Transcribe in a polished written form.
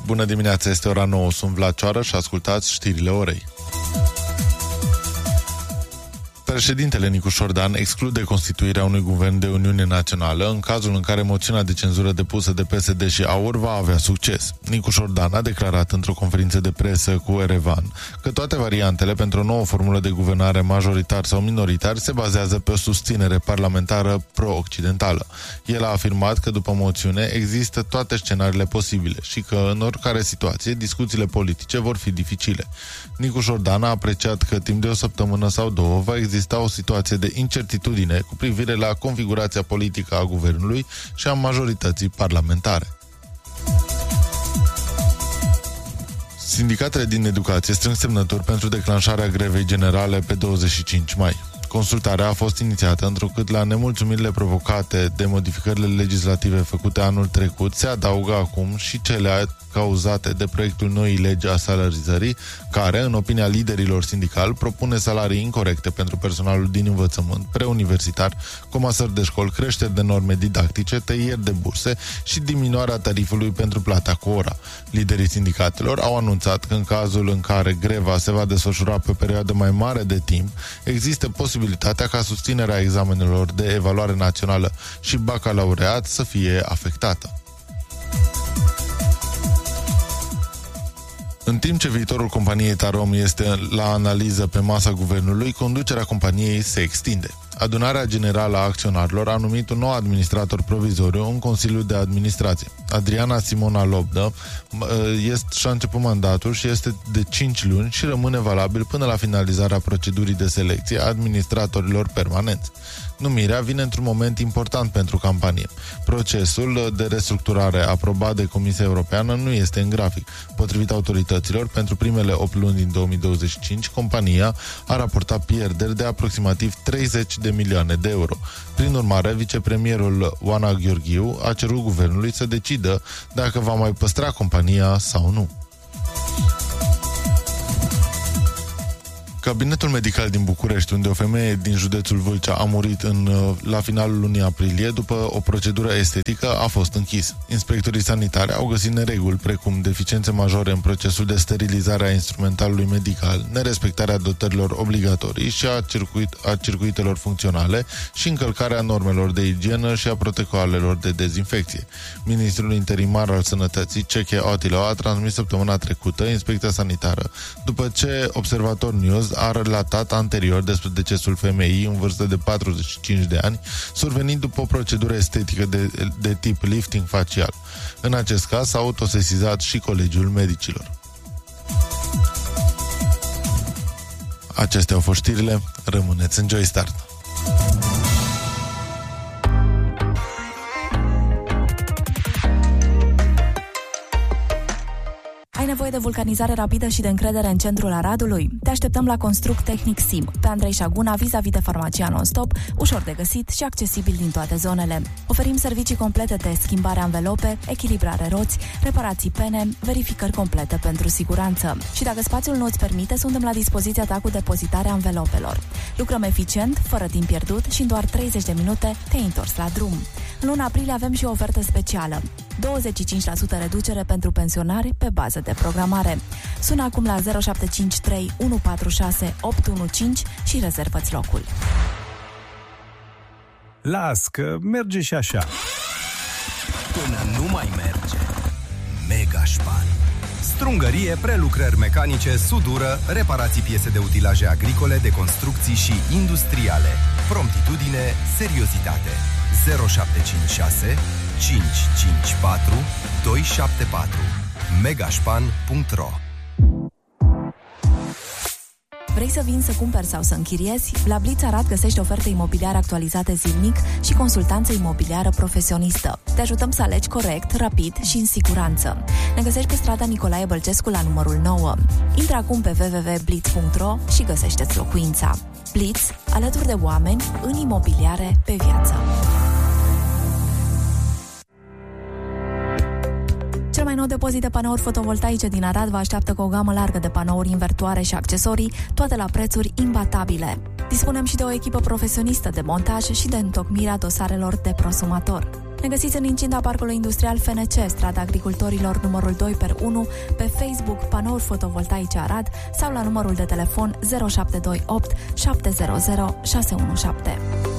Bună dimineața, este ora 9, sunt Vlad Cioară și ascultați știrile orei. Președintele Nicu Șordan exclude constituirea unui guvern de Uniune Națională în cazul în care moțiunea de cenzură depusă de PSD și AUR va avea succes. Nicu Șordan a declarat într-o conferință de presă cu Erevan că toate variantele pentru o nouă formulă de guvernare majoritar sau minoritar se bazează pe o susținere parlamentară pro-occidentală. El a afirmat că după moțiune există toate scenariile posibile și că în oricare situație discuțiile politice vor fi dificile. Nicu Șordan a apreciat că timp de o săptămână sau două va exista o situație de incertitudine cu privire la configurația politică a guvernului și a majorității parlamentare. Sindicatele din educație strâng semnături pentru declanșarea grevei generale pe 25 mai. Consultarea a fost inițiată întrucât la nemulțumirile provocate de modificările legislative făcute anul trecut se adaugă acum și cele cauzate de proiectul noii legi a salarizării, care, în opinia liderilor sindicali, propune salarii incorecte pentru personalul din învățământ preuniversitar, comasări de școli, creșteri de norme didactice, tăieri de burse și diminuarea tarifului pentru plata cu ora. Liderii sindicatelor au anunțat că în cazul în care greva se va desfășura pe o perioadă mai mare de timp, există posibilitatea ca susținerea examenelor de evaluare națională și bacalaureat să fie afectată. În timp ce viitorul companiei Tarom este la analiză pe masa guvernului, conducerea companiei se extinde. Adunarea Generală a Acționarilor a numit un nou administrator provizoriu în Consiliul de Administrație. Adriana Simona Lobdă și-a început mandatul și este de 5 luni și rămâne valabil până la finalizarea procedurii de selecție a administratorilor permanenți. Numirea vine într-un moment important pentru companie. Procesul de restructurare aprobat de Comisia Europeană nu este în grafic. Potrivit autorităților, pentru primele 8 luni din 2025, compania a raportat pierderi de aproximativ 30 de milioane de euro. Prin urmare, vicepremierul Oana Gheorghiu a cerut guvernului să decidă dacă va mai păstra compania sau nu. Cabinetul medical din București, unde o femeie din județul Vâlcea a murit la finalul lunii aprilie după o procedură estetică, a fost închis. Inspectorii sanitari au găsit nereguli precum deficiențe majore în procesul de sterilizare a instrumentalului medical, nerespectarea dotărilor obligatorii și a circuitelor funcționale și încălcarea normelor de igienă și a protocoalelor de dezinfecție. Ministrul interimar al Sănătății, Ceche Otilo, a transmis săptămâna trecută inspecția sanitară, după ce Observator News a relatat anterior despre decesul femeii în vârstă de 45 de ani, survenind după o procedură estetică de tip lifting facial. În acest caz s-a autosesizat și Colegiul Medicilor. Acestea au fost știrile, rămâneți în Joy Start. Ai nevoie de vulcanizare rapidă și de încredere în centrul Aradului? Te așteptăm la Construct Tehnic Sim, pe Andrei Șaguna, vis-a-vis de farmacia non-stop, ușor de găsit și accesibil din toate zonele. Oferim servicii complete de schimbare anvelope, echilibrare roți, reparații pene, verificări complete pentru siguranță. Și dacă spațiul nu îți permite, suntem la dispoziția ta cu depozitarea anvelopelor. Lucrăm eficient, fără timp pierdut și în doar 30 de minute te-ai întors la drum. În luna aprilie avem și o ofertă specială. 25% reducere pentru pensionari pe bază de programare. Sună acum la 0753 146 815 și rezervă-ți locul. Las că merge și așa. Până nu mai merge. Megașpan. Strungărie, prelucrări mecanice, sudură, reparații piese de utilaje agricole, de construcții și industriale. Promptitudine, seriozitate. 0756 554 274 megașpan.ro. Vrei să vin să cumperi sau să închiriezi? La Blitz Arad găsești oferte imobiliare actualizate zilnic și consultanță imobiliară profesionistă. Te ajutăm să alegi corect, rapid și în siguranță. Ne găsești pe strada Nicolae Bălcescu la numărul 9. Intră acum pe www.blitz.ro și găsește-ți locuința. Blitz, alături de oameni, în imobiliare pe viață. Cel mai nou depozit de panouri fotovoltaice din Arad vă așteaptă cu o gamă largă de panouri invertoare și accesorii, toate la prețuri imbatabile. Dispunem și de o echipă profesionistă de montaj și de întocmirea dosarelor de prosumator. Ne găsiți în incinta Parcului Industrial FNC, strada Agricultorilor numărul 2/1, pe Facebook Panouri Fotovoltaice Arad sau la numărul de telefon 0728 700 617.